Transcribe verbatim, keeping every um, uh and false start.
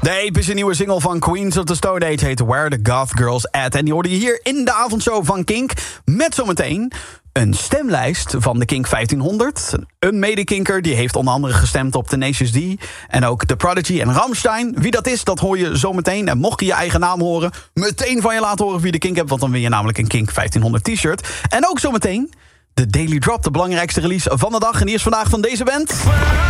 De epische nieuwe single van Queens of the Stone Age heet Where the Goth Girls At. En die hoorde je hier in de avondshow van Kink. Met zometeen een stemlijst van de Kink vijftienhonderd. Een medekinker die heeft onder andere gestemd op Tenacious D. En ook The Prodigy en Rammstein. Wie dat is, dat hoor je zometeen. En mocht je je eigen naam horen, meteen van je laten horen wie de Kink hebt. Want dan win je namelijk een Kink vijftienhonderd t-shirt. En ook zometeen de Daily Drop, de belangrijkste release van de dag. En die is vandaag van deze band.